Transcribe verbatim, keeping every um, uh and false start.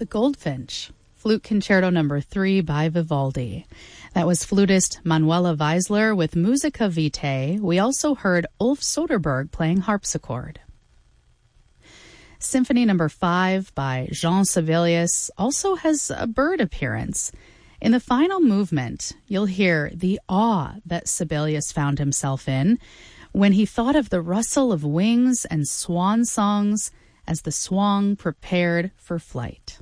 The Goldfinch, Flute Concerto Number three by Vivaldi. That was flutist Manuela Weisler with Musica Vitae. We also heard Ulf Soderberg playing harpsichord. Symphony Number five by Jean Sibelius also has a bird appearance. In the final movement, you'll hear the awe that Sibelius found himself in when he thought of the rustle of wings and swan songs as the swan prepared for flight.